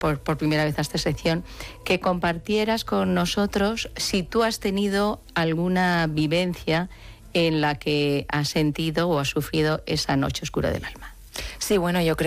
por primera vez a esta sección, que compartieras con nosotros si tú has tenido alguna vivencia en la que has sentido o has sufrido esa noche oscura del alma. Sí, bueno, yo creo